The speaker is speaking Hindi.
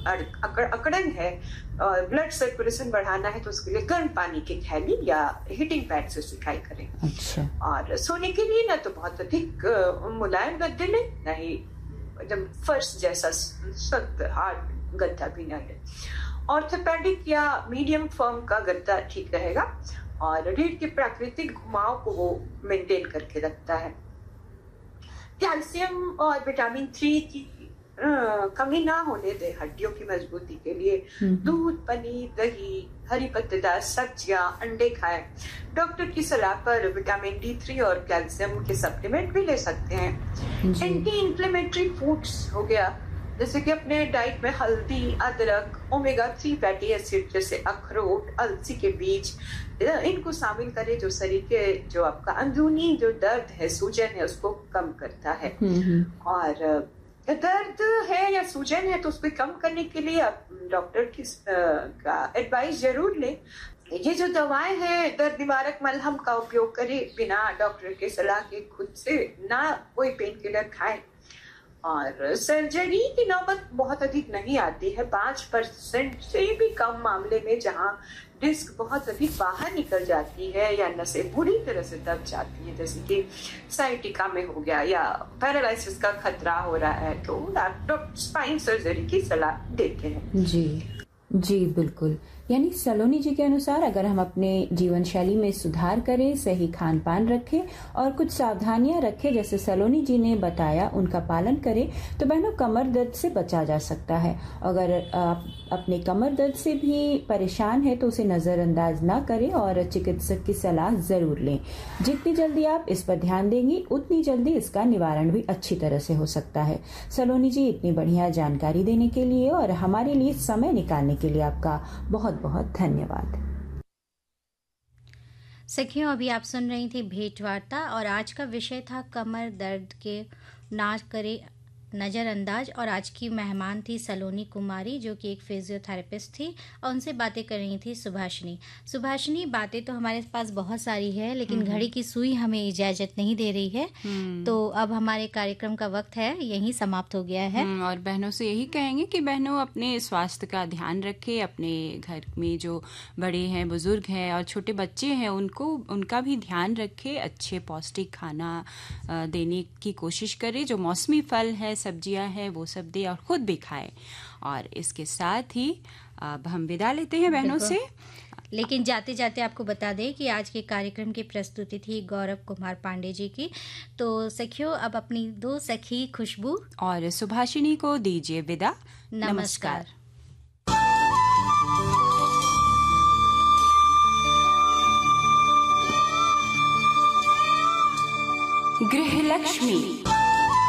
अकड़न है और ब्लड सर्कुलेशन बढ़ाना है तो उसके लिए गर्म पानी की थैली या हीटिंग पैड से सिकाई करें। अच्छा। और सोने के लिए ना तो बहुत अधिक मुलायम गद्दे लें, ना ही एकदम फर्श जैसा सख्त हार्ड गद्दा भी ना लें। ऑर्थोपेडिक या मीडियम फर्म का गद्दा ठीक रहेगा और रीढ़ के प्राकृतिक घुमाव को वो मेंटेन करके रखता है। कैल्शियम और विटामिन 3 की कमी ना होने दे हड्डियों की मजबूती के लिए दूध, पनीर, दही, हरी पत्तेदार सब्जियां, अंडे खाएं। डॉक्टर की सलाह पर विटामिन D3 और कैल्शियम के सप्लीमेंट भी ले सकते हैं। एंटी इंफ्लेमेटरी फूड्स हो गया, जैसे कि अपने डाइट में हल्दी, अदरक, ओमेगा-3 फैटी एसिड जैसे अखरोट, अलसी के बीज, इनको शामिल करें जो शरीर के जो आपका अंदरूनी जो दर्द है, सूजन है, उसको कम करता है। और दर्द है या सूजन है तो उसको कम करने के लिए आप डॉक्टर की का एडवाइस जरूर लें। ये जो दवाएं हैं, दर्द निवारक मलहम का उपयोग करें, बिना डॉक्टर के सलाह के खुद से ना कोई पेन किलर खाएं। और सर्जरी की नौबत बहुत अधिक नहीं आती है, 5% से भी कम मामले में जहां डिस्क बहुत अधिक बाहर निकल जाती है या नसें बुरी तरह से दब जाती है, जैसे कि साइटिका में हो गया या पैरालिसिस का खतरा हो रहा है, तो डॉक्टर स्पाइन सर्जरी की सलाह देते हैं। जी बिल्कुल। यानी सलोनी जी के अनुसार अगर हम अपने जीवन शैली में सुधार करें, सही खान पान रखें और कुछ सावधानियां रखें जैसे सलोनी जी ने बताया, उनका पालन करें तो बहनों कमर दर्द से बचा जा सकता है। अगर आप अपने कमर दर्द से भी परेशान है तो उसे नजरअंदाज ना करें और चिकित्सक की सलाह जरूर लें। जितनी जल्दी आप इस पर ध्यान देंगी उतनी जल्दी इसका निवारण भी अच्छी तरह से हो सकता है। सलोनी जी, इतनी बढ़िया जानकारी देने के लिए और हमारे लिए समय निकालने के लिए आपका बहुत बहुत धन्यवाद। सखियों, अभी आप सुन रही थी भेंटवार्ता और आज का विषय था कमर दर्द के ना करे नज़रअंदाज। और आज की मेहमान थी सलोनी कुमारी जो कि एक फिजियोथेरेपिस्ट थी और उनसे बातें कर रही थी सुभाषिनी। बातें तो हमारे पास बहुत सारी है लेकिन घड़ी की सुई हमें इजाज़त नहीं दे रही है, तो अब हमारे कार्यक्रम का वक्त है यहीं समाप्त हो गया है। और बहनों से यही कहेंगे कि बहनों अपने स्वास्थ्य का ध्यान रखें, अपने घर में जो बड़े हैं, बुजुर्ग हैं और छोटे बच्चे हैं उनका भी ध्यान रखें। अच्छे पौष्टिक खाना देने की कोशिश करें, जो मौसमी फल है, सब्जियां हैं, वो सब दे और खुद भी खाएं। और इसके साथ ही अब हम विदा लेते हैं बहनों से, लेकिन जाते जाते आपको बता दें कि आज के कार्यक्रम की प्रस्तुति थी गौरव कुमार पांडे जी की। तो सखियों, अब अपनी दो सखी खुशबू और सुभाषिनी को दीजिए विदा। नमस्कार। गृहलक्ष्मी।